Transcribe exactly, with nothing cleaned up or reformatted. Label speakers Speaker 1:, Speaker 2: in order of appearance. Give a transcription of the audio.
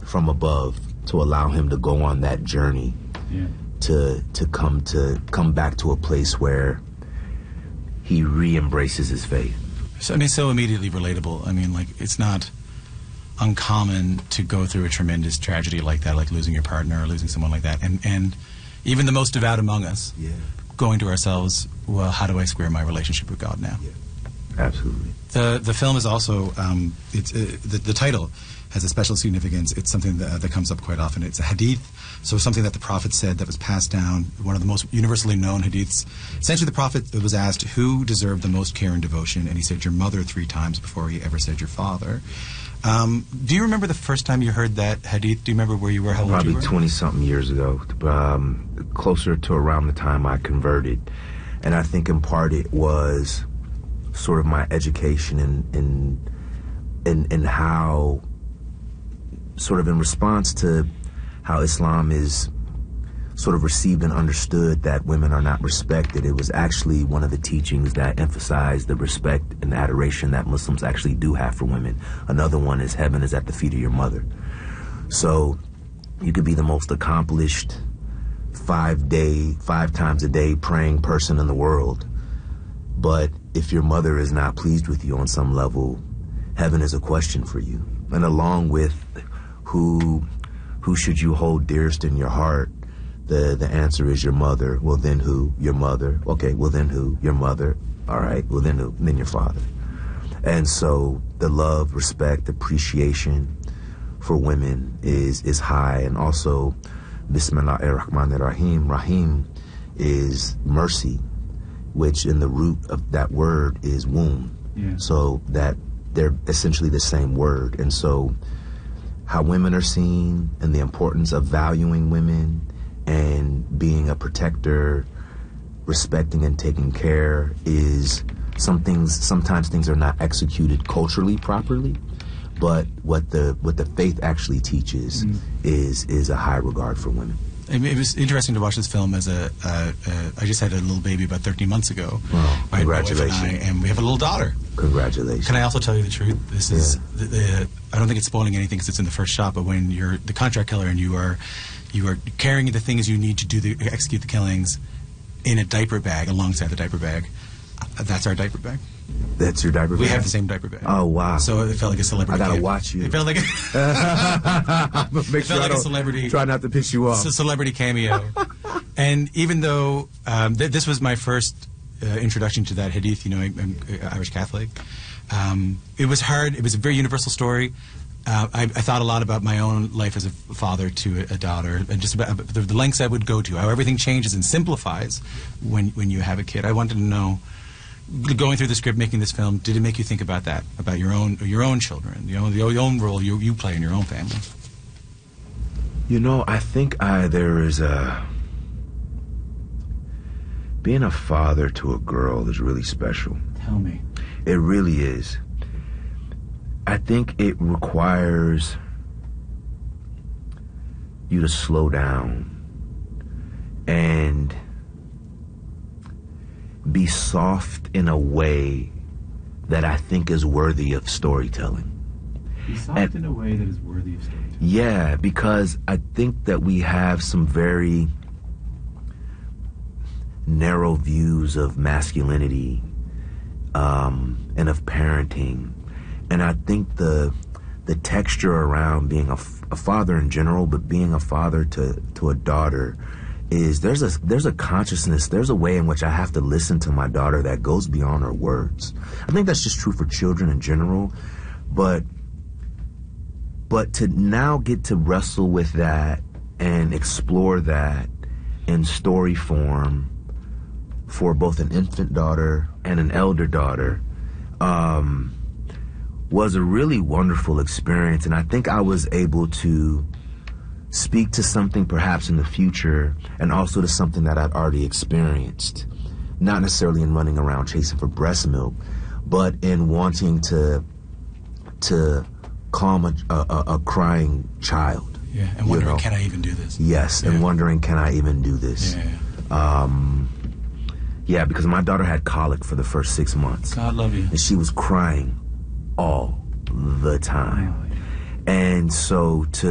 Speaker 1: from above to allow him to go on that journey, yeah. to to come to come back to a place where he re-embraces his faith.
Speaker 2: So, I mean, so immediately relatable. I mean, like, it's not uncommon to go through a tremendous tragedy like that, like losing your partner or losing someone like that. And, and even the most devout among us,
Speaker 1: yeah.
Speaker 2: going to ourselves, well, how do I square my relationship with God now?
Speaker 1: Yeah. Absolutely.
Speaker 2: The the film is also, um, it's, uh, the, the title has a special significance. It's something that, that comes up quite often. It's a hadith, so something that the Prophet said that was passed down, one of the most universally known hadiths. Essentially, the Prophet was asked who deserved the most care and devotion, and he said your mother three times before he ever said your father. Um, do you remember the first time you heard that hadith? Do you remember where you were, how old
Speaker 1: Probably
Speaker 2: you were?
Speaker 1: twenty-something years ago, um, closer to around the time I converted. And I think in part it was sort of my education in, in, in, in how, sort of in response to how Islam is sort of received and understood that women are not respected. It was actually one of the teachings that emphasized the respect and adoration that Muslims actually do have for women. Another one is heaven is at the feet of your mother. So you could be the most accomplished five day, five times a day praying person in the world, but if your mother is not pleased with you on some level, heaven is a question for you. And along with who who should you hold dearest in your heart, the the answer is your mother. Well, then who? Your mother. Okay, well, then who? Your mother. All right, well, then who? Then your father. And so the love, respect, appreciation for women is is high. And also, Bismillahir-Rahmanir-Rahim, Rahim is mercy, which in the root of that word is womb. Yeah. So that they're essentially the same word. And so how women are seen and the importance of valuing women and being a protector, respecting and taking care is some things, sometimes things are not executed culturally properly, but what the what the faith actually teaches mm. is is a high regard for women.
Speaker 2: It was interesting to watch this film as a, uh, uh, I just had a little baby about thirteen months ago.
Speaker 1: Oh, congratulations.
Speaker 2: My wife and I, and we have a little daughter.
Speaker 1: Congratulations.
Speaker 2: Can I also tell you the truth? This is, yeah. the, the, I don't think it's spoiling anything because it's in the first shot, but when you're the contract killer and you are, you are carrying the things you need to do the, execute the killings in a diaper bag alongside the diaper bag, uh, that's our diaper bag.
Speaker 1: That's your diaper bag?
Speaker 2: We have the same diaper bag.
Speaker 1: Oh, wow.
Speaker 2: So it felt like a celebrity.
Speaker 1: I gotta
Speaker 2: camp.
Speaker 1: watch you.
Speaker 2: It felt like a,
Speaker 1: Make
Speaker 2: it
Speaker 1: sure
Speaker 2: felt like
Speaker 1: I
Speaker 2: a celebrity.
Speaker 1: Try not to piss you off.
Speaker 2: It's a celebrity cameo. And even though um, th- this was my first uh, introduction to that hadith, you know, I'm, I'm Irish Catholic, um, it was hard. It was a very universal story. Uh, I, I thought a lot about my own life as a father to a, a daughter, and just about the, the lengths I would go to, how everything changes and simplifies when when you have a kid. I wanted to know, going through the script, making this film, did it make you think about that, about your own your own children, you know, the own role you you play in your own family?
Speaker 1: You know, I think I, there is a being a father to a girl is really special.
Speaker 2: Tell me.
Speaker 1: It really is. I think it requires you to slow down and be soft in a way that I think is worthy of storytelling.
Speaker 2: Be soft and, in a way that is worthy of storytelling.
Speaker 1: Yeah, because I think that we have some very narrow views of masculinity um, and of parenting. And I think the the texture around being a, f- a father in general, but being a father to, to a daughter, is there's a there's a consciousness, there's a way in which I have to listen to my daughter that goes beyond her words. I think that's just true for children in general, but but to now get to wrestle with that and explore that in story form for both an infant daughter and an elder daughter um, was a really wonderful experience, and I think I was able to speak to something perhaps in the future and also to something that I'd already experienced, not necessarily in running around chasing for breast milk, but in wanting to to calm a, a, a crying child.
Speaker 2: Yeah, and wondering,
Speaker 1: you know?
Speaker 2: Can I even do this?
Speaker 1: Yes, yeah. And wondering, can I even do this?
Speaker 2: Yeah, yeah.
Speaker 1: Um, yeah, because my daughter had colic for the first six months.
Speaker 2: God love you.
Speaker 1: And she was crying all the time. And so to